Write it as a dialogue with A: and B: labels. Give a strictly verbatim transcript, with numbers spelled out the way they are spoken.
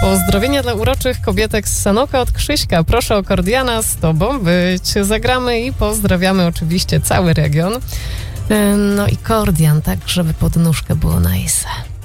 A: Pozdrowienia dla uroczych kobietek z Sanoka od Krzyśka. Proszę o Kordiana z tobą być. Zagramy i pozdrawiamy oczywiście cały region. No i Kordian, tak żeby pod nóżkę było nice.